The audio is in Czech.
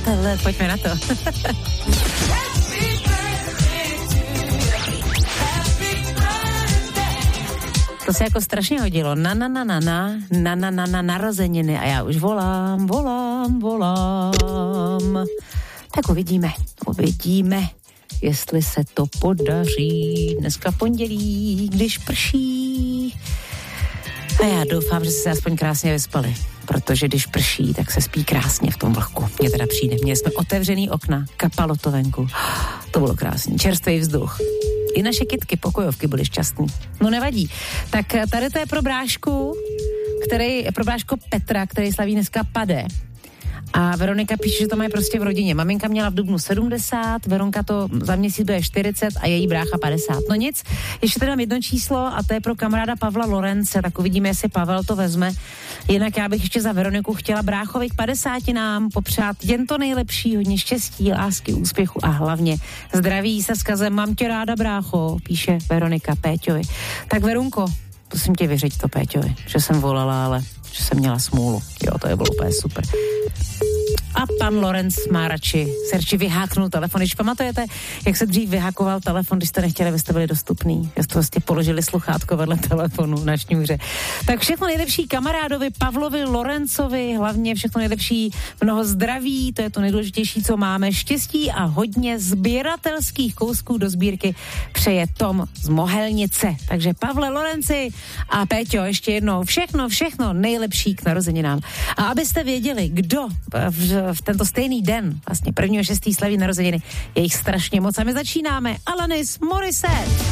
Pojďme na to. To se jako strašně hodilo. Na narozeniny. A já už volám. Tak uvidíme, jestli se to podaří. Dneska pondělí, když prší. A já doufám, že jste se aspoň krásně vyspali. Protože když prší, tak se spí krásně v tom vlhku. Mně teda přijde. Měli jsme otevřený okna, kapalo to venku. To bylo krásný. Čerstvý vzduch. I naše kytky, pokojovky byly šťastný. No nevadí. Tak tady to je pro brášku Petra, který slaví dneska pade. A Veronika píše, že to mají prostě v rodině. Maminka měla v dubnu 70, Veronka to za měsíc bude 40 a její brácha 50. No nic, ještě tady mám jedno číslo a to je pro kamaráda Pavla Lorence, tak uvidíme, jestli Pavel to vezme. Jinak já bych ještě za Veroniku chtěla bráchovi k 50 nám popřát jen to nejlepší, hodně štěstí, lásky, úspěchu a hlavně zdraví se vzkazem mám tě ráda, brácho, píše Veronika Péťovi. Tak Verunko, prosím tě vyřiď to Péťovi, že jsem volala, ale že jsem měla smůlu. Jo, to je bylo úplně super. A pan Lorenz má radši vyháknul telefon. Když pamatujete, jak se dřív vyhakoval telefon, když jste nechtěli, abyste byli dostupný. Že jste vlastně položili sluchátko vedle telefonu na šňůře. Tak všechno nejlepší kamarádovi Pavlovi Lorencovi, hlavně všechno nejlepší, mnoho zdraví, to je to nejdůležitější, co máme, štěstí a hodně sběratelských kousků do sbírky přeje Tom z Mohelnice. Takže Pavle Lorenci a Péťo, ještě jednou všechno nejlepší k narozeninám. A abyste věděli, kdo v tento stejný den, vlastně 1.6. slaví narozeniny, je jich strašně moc a my začínáme Alanis Morissette.